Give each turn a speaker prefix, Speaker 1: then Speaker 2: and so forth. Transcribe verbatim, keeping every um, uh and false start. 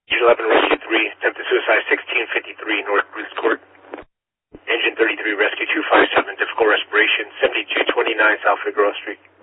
Speaker 1: eleven Rescue three, attempted suicide sixteen fifty-three North Bruce Court. Engine thirty-three Rescue two five seven, difficult respiration, seventy-two twenty-nine South Figueroa Street.